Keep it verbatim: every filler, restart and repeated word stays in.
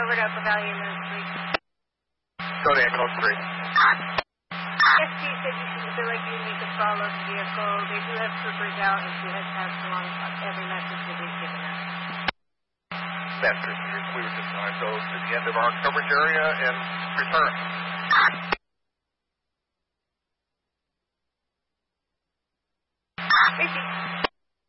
over to Upper Valley Ambulance three. Go to Ambulance three. S P said you should feel like you need to follow the vehicle. They do have troopers out, and she has passed along every message that they've given us. Master, you're clear this time. Go to the end of our coverage area and return. Thank you.